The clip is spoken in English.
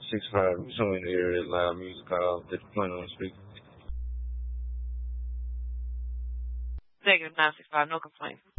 965. Somewhere in the area, loud music that you plan on speaking. Negative 965, no complaints.